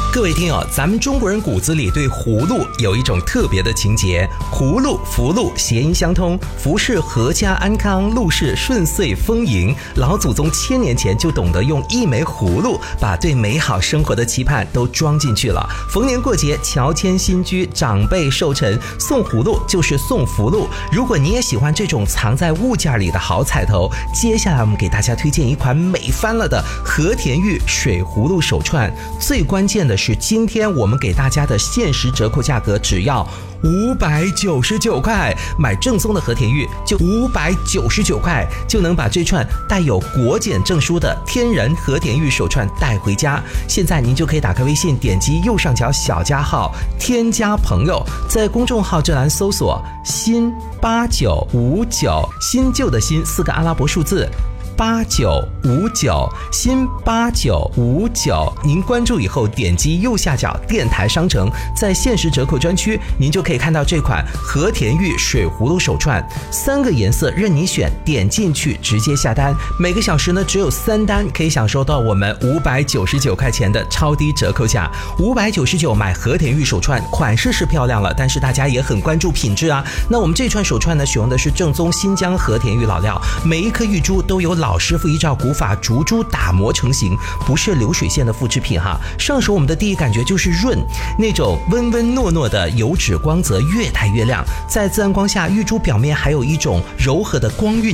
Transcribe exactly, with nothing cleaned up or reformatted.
各位听友，咱们中国人骨子里对葫芦有一种特别的情结，葫芦、福禄谐音相通，福是阖家安康，禄是顺遂丰盈。老祖宗千年前就懂得用一枚葫芦把对美好生活的期盼都装进去了。逢年过节，乔迁新居，长辈寿辰，送葫芦就是送福禄。如果你也喜欢这种藏在物件里的好彩头，接下来我们给大家推荐一款美翻了的和田玉水葫芦手串。最关键的是，今天我们给大家的限时折扣价格只要五百九十九块，买正宗的和田玉就五百九十九块，就能把这串带有国检证书的天然和田玉手串带回家。现在您就可以打开微信，点击右上角小加号，添加朋友，在公众号这栏搜索新八九五九，新旧的新四个阿拉伯数字八九五九，新八九五九，您关注以后点击右下角电台商城，在限时折扣专区，您就可以看到这款和田玉水葫芦手串，三个颜色任你选，点进去直接下单，每个小时呢只有三单，可以享受到我们五百九十九块钱的超低折扣价。五百九十九买和田玉手串，款式是漂亮了，但是大家也很关注品质啊。那我们这串手串呢，使用的是正宗新疆和田玉老料，每一颗玉珠都有老师傅依照古法逐珠打磨成型，不是流水线的复制品哈。上手我们的第一感觉就是润，那种温温糯糯的油脂光泽越带越亮，在自然光下，玉珠表面还有一种柔和的光晕。